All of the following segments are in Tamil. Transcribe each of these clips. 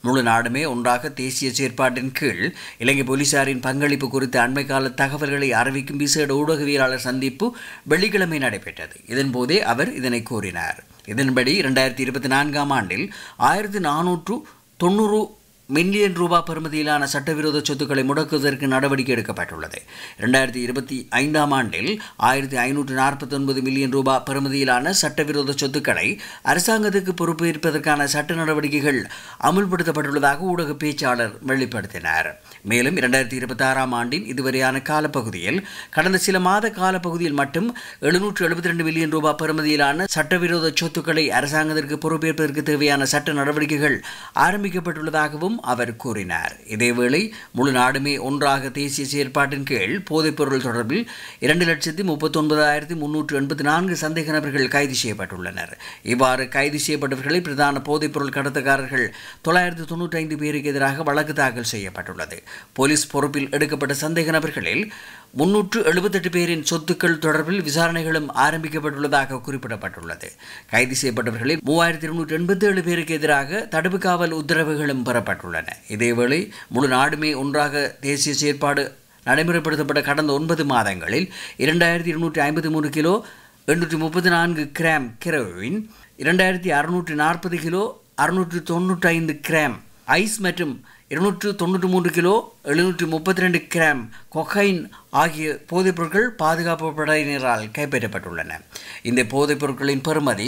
முழு நாடுமே ஒன்றாக தேசிய செயற்பாட்டின் கீழ் இலங்கை போலீசாரின் பங்களிப்பு குறித்த அண்மைக்கால தகவல்களை அறிவிக்கும் விசேட ஊடகவியலாளர் சந்திப்பு வெள்ளிக்கிழமை நடைபெற்றது. இதன்போதே அவர் இதனை கூறினார். இதன்படி 2024 ஆண்டில் 1490 மில்லியன் ரூபாய் பெறுமதியிலான சட்டவிரோத சொத்துக்களை முடக்குவதற்கு நடவடிக்கை எடுக்கப்பட்டுள்ளது. 2025 ஆண்டில் 1549 மில்லியன் ரூபாய் பெறுமதியிலான சட்டவிரோத சொத்துக்களை அரசாங்கத்துக்கு பொறுப்பேற்பதற்கான சட்ட நடவடிக்கைகள் அமுல்படுத்தப்பட்டுள்ளதாக ஊடக பேச்சாளர் வெளிப்படுத்தினார். மேலும் 2026 ஆண்டின் இதுவரையான காலப்பகுதியில் கடந்த சில மாத காலப்பகுதியில் மட்டும் 772 மில்லியன் ரூபாய் பெறுமதியிலான சட்டவிரோத சொத்துக்களை அரசாங்கத்திற்கு பொறுப்பேற்பதற்கு தேவையான சட்ட நடவடிக்கைகள் ஆரம்பிக்கப்பட்டுள்ளதாகவும் அவர் கூறினார். இதேவேளை முழு நாடுமே ஒன்றாக தேசிய செயற்பாட்டின் கீழ் போதைப்பொருள் தொடர்பில் 2,39,384 சந்தேக நபர்கள் கைது செய்யப்பட்டுள்ளனர். இவ்வாறு கைது செய்யப்பட்டவர்களை பிரதான போதைப்பொருள் கடத்தக்காரர்கள் 995 பேருக்கு எதிராக வழக்கு தாக்கல் செய்யப்பட்டுள்ளது. போலீஸ் பொறுப்பில் எடுக்கப்பட்ட சந்தேக நபர்களில் 378 பேரின் சொத்துக்கள் தொடர்பில் விசாரணைகளும் ஆரம்பிக்கப்பட்டுள்ளதாக குறிப்பிடப்பட்டுள்ளது. கைது செய்யப்பட்டவர்களில் 3287 பேருக்கு எதிராக தடுப்பு காவல் உத்தரவுகளும் பெறப்பட்டுள்ளன. இதேவேளை முழு நாடுமே ஒன்றாக தேசிய செயற்பாடு நடைமுறைப்படுத்தப்பட்ட கடந்த 9 மாதங்களில் 2253 kilo 834 gram heroin, 2640 kilo 695 gram ice மற்றும் 293 கிலோ 732 கிராம் கொக்கைன் ஆகிய போதைப்பொருட்கள் பாதுகாப்பு படையினரால் கைப்பற்றப்பட்டுள்ளன. இந்த போதைப்பொருட்களின் பெறுமதி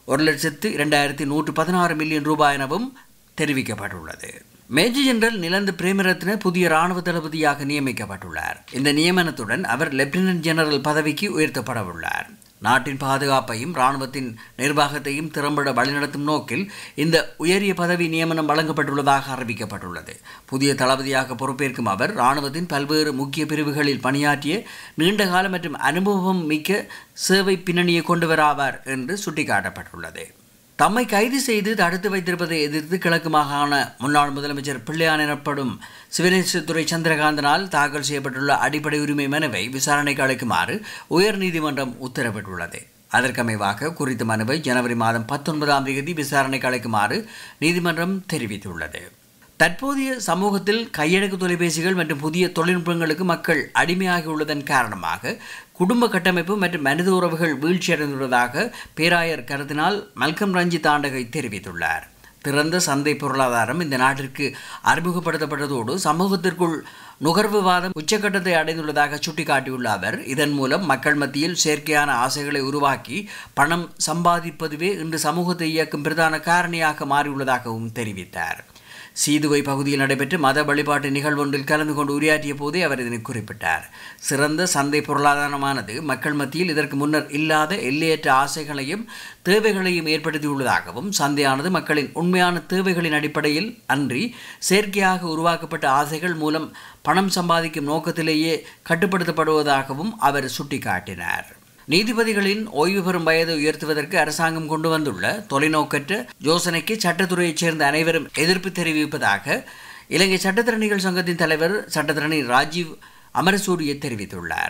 1,02,116 மில்லியன் ரூபாய் எனவும் தெரிவிக்கப்பட்டுள்ளது. மேஜர் ஜெனரல் நிலந்த பிரேமரத்ன புதிய இராணுவ தளபதியாக நியமிக்கப்பட்டுள்ளார். இந்த நியமனத்துடன் அவர் லெப்டினன்ட் ஜெனரல் பதவிக்கு உயர்த்தப்படவுள்ளார். நாட்டின் பாதுகாப்பையும் இராணுவத்தின் நிர்வாகத்தையும் திறம்பட வழிநடத்தும் நோக்கில் இந்த உயரிய பதவி நியமனம் வழங்கப்பட்டுள்ளதாக அறிவிக்கப்பட்டுள்ளது. புதிய தளபதியாக பொறுப்பேற்கும் அவர் இராணுவத்தின் பல்வேறு முக்கிய பிரிவுகளில் பணியாற்றிய நீண்டகால மற்றும் அனுபவம் மிக்க சேவை பின்னணியை கொண்டவராவார் என்று சுட்டிக்காட்டப்பட்டுள்ளது. தம்மை கைது செய்து தடுத்து வைத்திருப்பதை எதிர்த்து கிழக்கு மாகாண முன்னாள் முதலமைச்சர் பிள்ளையான் எனப்படும் சிவனேசத்துறை சந்திரகாந்தனால் தாக்கல் செய்யப்பட்டுள்ள அடிப்படை உரிமை மனுவை விசாரணைக்கு அளிக்குமாறு உயர் நீதிமன்றம் உத்தரவிட்டுள்ளது. அதற்கமைவாக குறித்த மனுவை ஜனவரி மாதம் 19ஆம் தேதி விசாரணைக்கு அளிக்குமாறு நீதிமன்றம் தெரிவித்துள்ளது. தற்போதைய சமூகத்தில் கையடக்கு தொலைபேசிகள் மற்றும் புதிய தொழில்நுட்பங்களுக்கு மக்கள் அடிமையாகியுள்ளதன் காரணமாக குடும்ப கட்டமைப்பு மற்றும் மனித உறவுகள் வீழ்ச்சியடைந்துள்ளதாக பேராயர் கருதினால் மல்கம் ரஞ்சித் ஆண்டகை தெரிவித்துள்ளார். திறந்த சந்தை பொருளாதாரம் இந்த நாட்டிற்கு அறிமுகப்படுத்தப்பட்டதோடு சமூகத்திற்குள் நுகர்வுவாதம் உச்சக்கட்டத்தை அடைந்துள்ளதாக சுட்டிக்காட்டியுள்ள அவர், இதன் மூலம் மக்கள் மத்தியில் செயற்கையான ஆசைகளை உருவாக்கி பணம் சம்பாதிப்பதுவே இன்று சமூகத்தை இயக்கும் பிரதான காரணியாக மாறியுள்ளதாகவும் தெரிவித்தார். சீதுவை பகுதியில் நடைபெற்ற மத வழிபாட்டு நிகழ்வொன்றில் கலந்து கொண்டு உரையாற்றிய போதே அவர் இதனை குறிப்பிட்டார். சிறந்த சந்தை பொருளாதாரமானது மக்கள் மத்தியில் இதற்கு முன்னர் இல்லாத எல்லையற்ற ஆசைகளையும் தேவைகளையும் ஏற்படுத்தியுள்ளதாகவும், சந்தையானது மக்களின் உண்மையான தேவைகளின் அடிப்படையில் அன்றி செயற்கையாக உருவாக்கப்பட்ட ஆசைகள் மூலம் பணம் சம்பாதிக்கும் நோக்கத்திலேயே கட்டுப்படுத்தப்படுவதாகவும் அவர் சுட்டிக்காட்டினார். நீதிபதிகளின் ஓய்வு பெறும் வயதை உயர்த்துவதற்கு அரசாங்கம் கொண்டு வந்துள்ள தொலைநோக்கற்ற யோசனைக்கு சட்டத்துறையைச் சேர்ந்த அனைவரும் எதிர்ப்பு தெரிவிப்பதாக இலங்கை சட்டத்தரணிகள் சங்கத்தின் தலைவர் சட்டத்தரணி ராஜீவ் அமரசூரிய தெரிவித்துள்ளார்.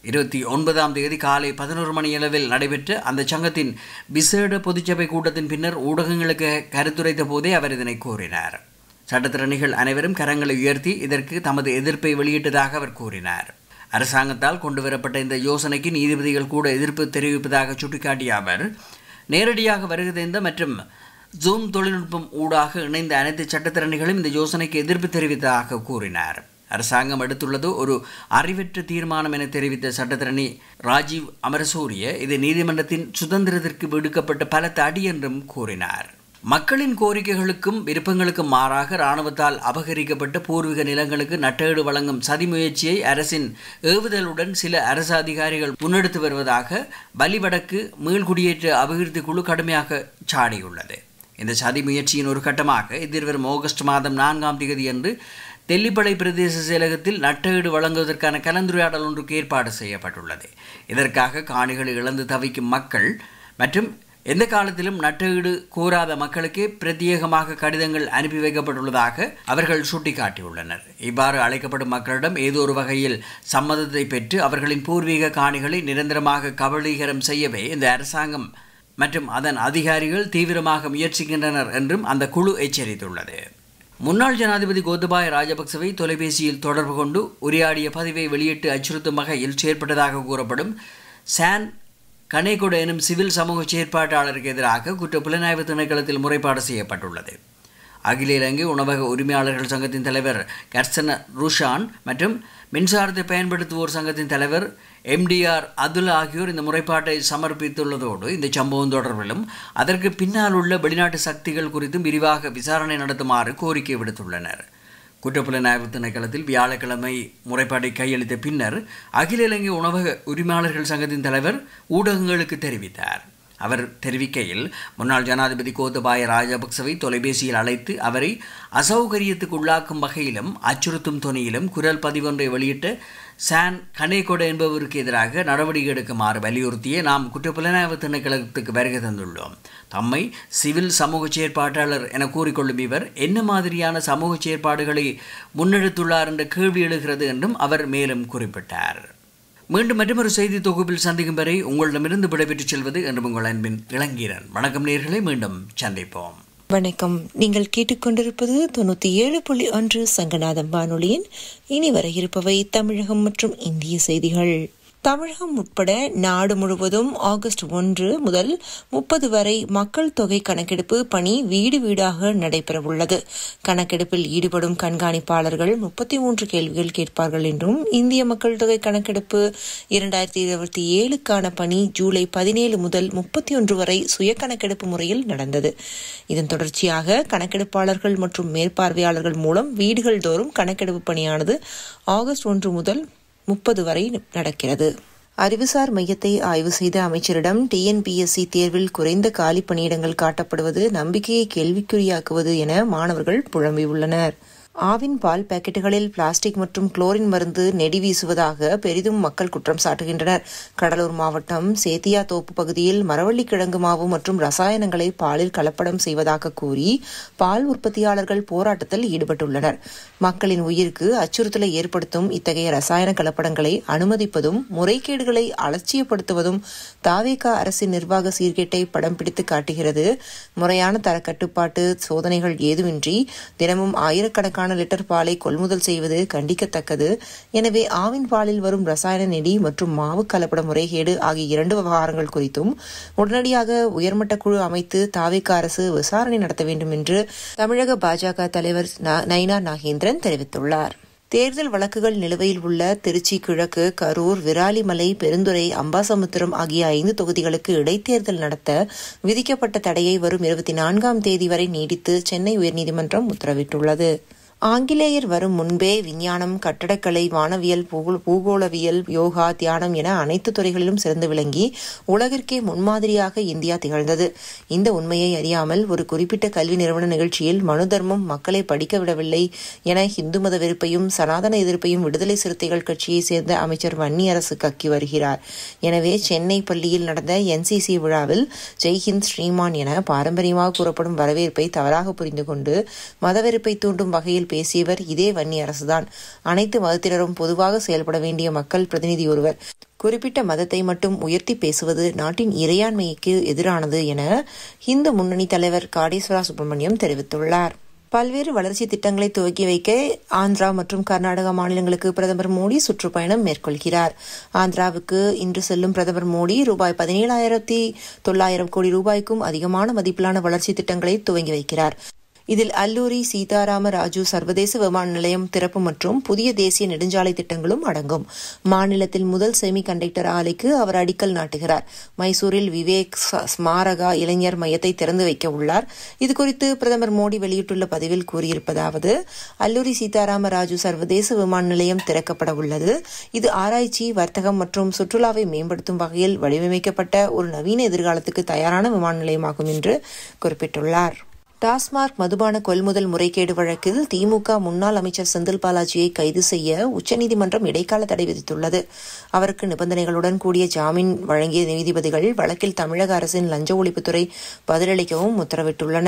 29ஆம் தேதி காலை 11 மணியளவில் நடைபெற்ற அந்த சங்கத்தின் விசேட பொதுச்சபை கூட்டத்தின் பின்னர் ஊடகங்களுக்கு கருத்துரைத்த போதே அவர் இதனை கூறினார். சட்டத்தரணிகள் அனைவரும் கரங்களை உயர்த்தி இதற்கு தமது எதிர்ப்பை வெளியிட்டதாக அவர் கூறினார். அரசாங்கத்தால் கொண்டுவரப்பட்ட இந்த யோசனைக்கு நீதிபதிகள் கூட எதிர்ப்பு தெரிவிப்பதாக சுட்டிக்காட்டிய அவர், நேரடியாக வருகை தந்த மற்றும் ஜூம் தொழில்நுட்பம் ஊடாக இணைந்த அனைத்து சட்டத்தரணிகளும் இந்த யோசனைக்கு எதிர்ப்பு தெரிவித்ததாக கூறினார். அரசாங்கம் எடுத்துள்ளது ஒரு அறிவற்ற தீர்மானம் என தெரிவித்த சட்டத்தரணி ராஜீவ் அமரசூரிய, இது நீதிமன்றத்தின் சுதந்திரத்திற்கு விடுக்கப்பட்ட பலத்த அடி என்றும் கூறினார். மக்களின் கோரிக்கைகளுக்கும் விருப்பங்களுக்கும் மாறாக இராணுவத்தால் அபகரிக்கப்பட்ட பூர்வீக நிலங்களுக்கு நட்டஈடு வழங்கும் சதி முயற்சியை அரசின் ஏவுதலுடன் சில அரசு அதிகாரிகள் முன்னெடுத்து வருவதாக வலிவடக்கு மீள்குடியேற்ற அபிவிருத்தி குழு கடுமையாக சாடியுள்ளது. இந்த சதி முயற்சியின் ஒரு கட்டமாக எதிர்வரும் ஆகஸ்ட் மாதம் 4ஆம் தேதி அன்று தெல்லிப்பளை பிரதேச செயலகத்தில் நட்டஈடு வழங்குவதற்கான கலந்துரையாடல் ஒன்றுக்கு ஏற்பாடு செய்யப்பட்டுள்ளது. இதற்காக காணிகளை இழந்து தவிக்கும் மக்கள் மற்றும் எந்த காலத்திலும் நட்டஈடு கோராத மக்களுக்கு பிரத்யேகமாக கடிதங்கள் அனுப்பி வைக்கப்பட்டுள்ளதாக அவர்கள் சுட்டிக்காட்டியுள்ளனர். இவ்வாறு அழைக்கப்படும் மக்களிடம் ஏதோ ஒரு வகையில் சம்மதத்தை பெற்று அவர்களின் பூர்வீக காணிகளை நிரந்தரமாக கபளீகரம் செய்யவே இந்த அரசாங்கம் மற்றும் அதன் அதிகாரிகள் தீவிரமாக முயற்சிக்கின்றனர் என்றும் அந்த குழு எச்சரித்துள்ளது. முன்னாள் ஜனாதிபதி கோத்தபாய ராஜபக்சவை தொலைபேசியில் தொடர்பு கொண்டு உரையாடிய பதிவை வெளியிட்டு அச்சுறுத்தும் வகையில் செயற்பட்டதாக கூறப்படும் சான் கனேகொட எனும் சிவில் சமூக செயற்பாட்டாளருக்கு எதிராக குற்ற புலனாய்வு திணைக்களத்தில் முறைப்பாடு செய்யப்பட்டுள்ளது. அகில இலங்கை உணவக உரிமையாளர்கள் சங்கத்தின் தலைவர் கர்சன ருஷான் மற்றும் மின்சாரத்தை பயன்படுத்துவோர் சங்கத்தின் தலைவர் MDR அதுல்லா ஆகியோர் இந்த முறைப்பாட்டை சமர்ப்பித்துள்ளதோடு இந்த சம்பவம் தொடர்பிலும் அதற்கு பின்னால் உள்ள வெளிநாட்டு சக்திகள் குறித்தும் விரிவாக விசாரணை நடத்துமாறு கோரிக்கை விடுத்துள்ளனர். குற்றப்புலனாய்வு திணைக்களத்தில் வியாழக்கிழமை முறைப்பாட்டை கையளித்த பின்னர் அகில இலங்கை உணவக உரிமையாளர்கள் சங்கத்தின் தலைவர் ஊடகங்களுக்கு தெரிவித்தார். அவர் தெரிவிக்கையில் முன்னாள் ஜனாதிபதி கோத்தபாய ராஜபக்சவை தொலைபேசியில் அழைத்து அவரை அசௌகரியத்துக்கு உள்ளாக்கும் வகையிலும் அச்சுறுத்தும் தொனியிலும் குரல் பதிவொன்றை வெளியிட்ட சான் கனேகொட என்பவருக்கு எதிராக நடவடிக்கை எடுக்குமாறு வலியுறுத்திய நாம் குற்றப்புலனாய்வு திணைக்களத்துக்கு வருகை தந்துள்ளோம். தம்மை சிவில் சமூக செயற்பாட்டாளர் என கூறிக்கொள்ளும் இவர் என்ன மாதிரியான சமூக செயற்பாடுகளை முன்னெடுத்துள்ளார் என்ற கேள்வி எழுகிறது என்றும் அவர் மேலும் குறிப்பிட்டார். மீண்டும் மற்றொரு செய்தி தொகுப்பில் சந்திக்கும் வரை உங்களிடமிருந்து விடைபெற்றுச் செல்வது என்று உங்கள் அன்பின் இளங்கீரன். வணக்கம் நேயர்களே, மீண்டும் சந்திப்போம். வணக்கம். நீங்கள் கேட்டுக்கொண்டிருப்பது 97.1 சங்கநாதம் வானொலியின் இனி வர இருப்பவை தமிழகம் மற்றும் இந்திய செய்திகள். தமிழகம் உட்பட நாடு முழுவதும் ஆகஸ்ட் 1 முதல் 30 வரை மக்கள் தொகை கணக்கெடுப்பு பணி வீடு வீடாக நடைபெறவுள்ளது. கணக்கெடுப்பில் ஈடுபடும் கண்காணிப்பாளர்கள் 33 கேள்விகள் கேட்பார்கள் என்றும் இந்திய மக்கள் தொகை கணக்கெடுப்பு 2027க்கான பணி ஜூலை 17 முதல் 31 வரை சுய கணக்கெடுப்பு முறையில் நடந்தது. இதன் தொடர்ச்சியாக கணக்கெடுப்பாளர்கள் மற்றும் மேற்பார்வையாளர்கள் மூலம் வீடுகள் தோறும் கணக்கெடுப்பு பணியானது ஆகஸ்ட் 1 முதல் 30 வரை நடக்கிறது. அறிவுசார் மையத்தை ஆய்வு செய்த அமைச்சரிடம் TNPSC தேர்வில் குறைந்த காலி பணியிடங்கள் காட்டப்படுவது நம்பிக்கையை கேள்விக்குறியாக்குவது என மாணவர்கள் புலம்பியுள்ளனர். ஆவின் பால் பாக்கெட்டுகளில் பிளாஸ்டிக் மற்றும் குளோரின் மருந்து நெடி வீசுவதாக பெரிதும் மக்கள் குற்றம் சாட்டுகின்றனர். கடலூர் மாவட்டம் சேத்தியா தோப்பு பகுதியில் மரவள்ளி கிழங்கு மாவு மற்றும் ரசாயனங்களை பாலில் கலப்படம் செய்வதாக கூறி பால் உற்பத்தியாளர்கள் போராட்டத்தில் ஈடுபட்டுள்ளனர். மக்களின் உயிருக்கு அச்சுறுத்தலை ஏற்படுத்தும் இத்தகைய ரசாயன கலப்படங்களை அனுமதிப்பதும் முறைகேடுகளை அலட்சியப்படுத்துவதும் தாவேக அரசின் நிர்வாக சீர்கேட்டை படம் பிடித்து காட்டுகிறது. முறையான தர கட்டுப்பாட்டு சோதனைகள் ஏதுமின்றி தினமும் ஆயிரக்கணக்கான லிட்டர் பாலை கொள்முதல் செய்வது கண்டிக்கத்தக்கது. எனவே ஆவின் பாலில் வரும் ரசாயன நெடி மற்றும் மாவு கலப்பட முறைகேடு ஆகிய 2 விவகாரங்கள் குறித்தும் உடனடியாக உயர்மட்ட குழு அமைத்து தாவேக அரசு விசாரணை நடத்த வேண்டும் என்று தமிழக பாஜக தலைவர் நயினா நாகேந்திரன் தெரிவித்துள்ளார். தேர்தல் வழக்குகள் நிலுவையில் உள்ள திருச்சி கிழக்கு, கரூர், விராலிமலை, பெருந்துறை, அம்பாசமுத்திரம் ஆகிய 5 தொகுதிகளுக்கு இடைத்தேர்தல் நடத்த விதிக்கப்பட்ட தடையை வரும் 24ஆம் தேதி வரை நீடித்து சென்னை உயர்நீதிமன்றம் உத்தரவிட்டுள்ளது. ஆங்கிலேயர் வரும் முன்பே விஞ்ஞானம், கட்டடக்கலை, வானவியல், பூகோளவியல், யோகா, தியானம் என அனைத்து துறைகளிலும் சிறந்து விளங்கி உலகிற்கே முன்மாதிரியாக இந்தியா திகழ்ந்தது. இந்த உண்மையை அறியாமல் ஒரு குறிப்பிட்ட கல்வி நிறுவன நிகழ்ச்சியில் மனு தர்மம் மக்களை படிக்க விடவில்லை என இந்து மத வெறுப்பையும் சனாதன எதிர்ப்பையும் விடுதலை சிறுத்தைகள் கட்சியை சேர்ந்த அமைச்சர் வன்னியரசு கக்கி வருகிறார். எனவே சென்னை பள்ளியில் நடந்த NCC விழாவில் ஜெய்ஹிந்த், ஸ்ரீமான் என பாரம்பரியமாக கூறப்படும் வரவேற்பை தவறாக புரிந்து கொண்டு மதவெறுப்பை தூண்டும் வகையில் பேசியவர் இதே வன்னி அரசுதான். அனைத்து மதத்தினரும் பொதுவாக செயல்பட வேண்டிய மக்கள் பிரதிநிதி ஒருவர் குறிப்பிட்ட மதத்தை மட்டும் உயர்த்தி பேசுவது நாட்டின் இறையாண்மைக்கு எதிரானது என இந்து முன்னணி தலைவர் காடேஸ்வரா சுப்பிரமணியம் தெரிவித்துள்ளார். பல்வேறு வளர்ச்சி திட்டங்களை துவக்கி வைக்க ஆந்திரா மற்றும் கர்நாடகா மாநிலங்களுக்கு பிரதமர் மோடி சுற்றுப்பயணம் மேற்கொள்கிறார். ஆந்திராவுக்கு இன்று செல்லும் பிரதமர் மோடி ரூபாய் 17,900 கோடி ரூபாய்க்கும் அதிகமான மதிப்பிலான வளர்ச்சி திட்டங்களை துவங்கி வைக்கிறார். இதில் அல்லூரி சீதாராம ராஜு சர்வதேச விமான நிலையம் திறப்பு மற்றும் புதிய தேசிய நெடுஞ்சாலை திட்டங்களும் அடங்கும். மாநிலத்தில் முதல் செமி கண்டக்டர் ஆலைக்கு அவர் அடிக்கல் நாட்டுகிறார். மைசூரில் விவேக் ஸ்மாரகா இளைஞர் மையத்தை திறந்து வைக்க உள்ளார். இதுகுறித்து பிரதமர் மோடி வெளியிட்டுள்ள பதிவில் கூறியிருப்பதாவது: அல்லூரி சீதாராம ராஜு சர்வதேச விமான நிலையம் திறக்கப்பட உள்ளது. இது ஆராய்ச்சி, வர்த்தகம் மற்றும் சுற்றுலாவை மேம்படுத்தும் வகையில் வடிவமைக்கப்பட்ட ஒரு நவீன எதிர்காலத்துக்கு தயாரான விமான நிலையமாகும் என்று குறிப்பிட்டுள்ளார். டாஸ்மாக் மதுபான கொள்முதல் முறைகேடு வழக்கில் திமுக முன்னாள் அமைச்சர் செந்தில் பாலாஜியை கைது செய்ய உச்சநீதிமன்றம் இடைக்கால தடை விதித்துள்ளது. அவருக்கு நிபந்தனைகளுடன் கூடிய ஜாமீன் வழங்கிய நீதிபதிகள் வழக்கில் தமிழக அரசின் லஞ்ச ஒழிப்புத்துறை பதிலளிக்கவும் உத்தரவிட்டுள்ளனர்.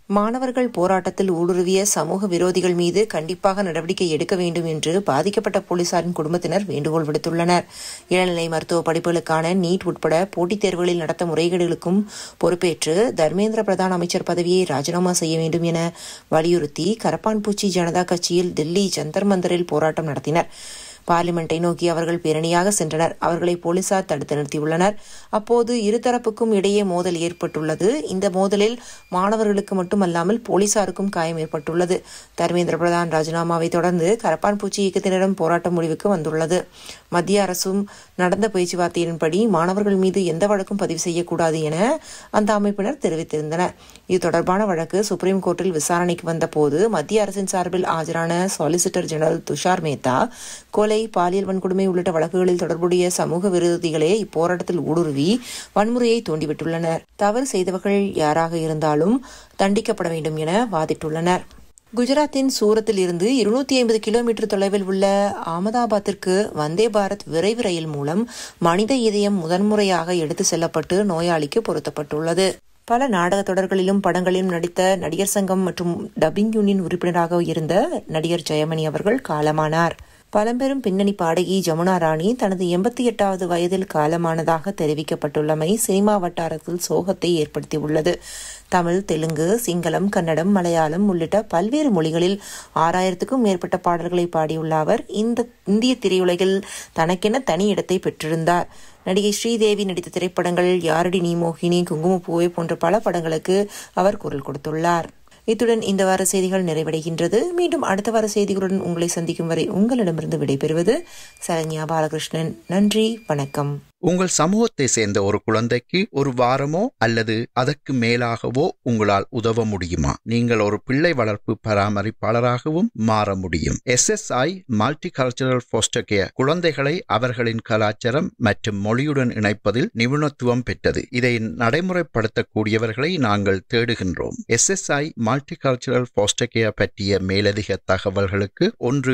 மாணவர்கள் போராட்டத்தில் ஊடுருவிய சமூக விரோதிகள் மீது கண்டிப்பாக நடவடிக்கை எடுக்க வேண்டும் என்று பாதிக்கப்பட்ட போலீசாரின் குடும்பத்தினர் வேண்டுகோள் விடுத்துள்ளனர். இளநிலை மருத்துவ படிப்புகளுக்கான நீட் உட்பட போட்டித் தேர்வுகளில் நடத்த முறைகேடுகளுக்கும் பொறுப்பேற்று தர்மேந்திர பிரதான் அமைச்சர் பதவியை ராஜினாமா செய்ய வேண்டும் என வலியுறுத்தி கரப்பான்பூச்சி ஜனதா கட்சியில் தில்லி ஜந்தர் மந்தரில் போராட்டம் நடத்தினர். பார்லிமெண்டை நோக்கி அவர்கள் பேரணியாக சென்றனர். அவர்களை போலீசார் தடுத்து நிறுத்தியுள்ளனர். அப்போது இருதரப்புக்கும் இடையே மோதல் ஏற்பட்டுள்ளது. இந்த மோதலில் மாணவர்களுக்கு மட்டுமல்லாமல் போலீசாருக்கும் காயம் ஏற்பட்டுள்ளது. தர்மேந்திர பிரதான் ராஜினாமாவை தொடர்ந்து கரப்பான்பூச்சி இயக்கத்தினரிடம் போராட்டம் முடிவுக்கு வந்துள்ளது. மத்திய அரசும் நடந்த பேச்சுவார்த்தையின்படி மாணவர்கள் மீது எந்த வழக்கும் பதிவு செய்யக்கூடாது என அந்த அமைப்பினர் தெரிவித்திருந்தனர். இது தொடர்பான வழக்கு சுப்ரீம் கோர்ட்டில் விசாரணைக்கு வந்தபோது மத்திய அரசின் சார்பில் ஆஜரான சாலிசிட்டர் ஜெனரல் துஷார் மேத்தா கொலை, பாலியல் வன்கொடுமை உள்ளிட்ட வழக்குகளில் தொடர்புடைய சமூக விரோதிகளே இப்போராட்டத்தில் ஊடுருவி வன்முறையை தூண்டிவிட்டுள்ளனர். தவறு செய்தவர்கள் யாராக இருந்தாலும் தண்டிக்கப்பட வேண்டும் என வாதிட்டுள்ளனர். குஜராத்தின் சூரத்தில் இருந்து 250 கிலோமீட்டர் தொலைவில் உள்ள அகமதாபாத்திற்கு வந்தே பாரத் விரைவு ரயில் மூலம் மனித இதயம் முதன்முறையாக எடுத்து செல்லப்பட்டு நோயாளிக்கு பொருத்தப்பட்டுள்ளது. பல நாடக தொடர்களிலும் படங்களிலும் நடித்த நடிகர் சங்கம் மற்றும் டப்பிங் யூனியன் உறுப்பினராக இருந்த நடிகர் ஜெயமணி அவர்கள் காலமானார். பழம்பெரும் பின்னணி பாடகி ஜமுனா ராணி தனது 88வது வயதில் காலமானதாக தெரிவிக்கப்பட்டுள்ளமை சினிமா வட்டாரத்தில் சோகத்தை ஏற்படுத்தியுள்ளது. தமிழ், தெலுங்கு, சிங்களம், கன்னடம், மலையாளம் உள்ளிட்ட பல்வேறு மொழிகளில் 6000க்கும் மேற்பட்ட பாடல்களை பாடியுள்ள அவர் இந்திய திரையுலகில் தனக்கென தனி இடத்தை பெற்றிருந்தார். நடிகை ஸ்ரீதேவி நடித்த திரைப்படங்கள் யாரடி நீ மோகினி, குங்குமப்பூவே போன்ற பல படங்களுக்கு அவர் குரல் கொடுத்துள்ளார். இத்துடன் இந்த வார செய்திகள் நிறைவடைகின்றது. மீண்டும் அடுத்த வார செய்திகளுடன் உங்களை சந்திக்கும் வரை உங்களிடமிருந்து விடைபெறுவது சரண்யா பாலகிருஷ்ணன். நன்றி, வணக்கம். உங்கள் சமூகத்தை சேர்ந்த ஒரு குழந்தைக்கு ஒரு வாரமோ அல்லது அதற்கு மேலாகவோ உங்களால் உதவ முடியுமா? நீங்கள் ஒரு பிள்ளை வளர்ப்பு பராமரிப்பாளராகவும் மாற முடியும். SSI multi cultural pastor care குழந்தைகளை அவர்களின் கலாச்சாரம் மற்றும் மொழியுடன் இணைப்பதில் நிபுணத்துவம் பெற்றது. இதை நடைமுறைப்படுத்தக்கூடியவர்களை நாங்கள் தேடுகின்றோம். SSI multi cultural pastor care பற்றிய மேலதிக தகவல்களுக்கு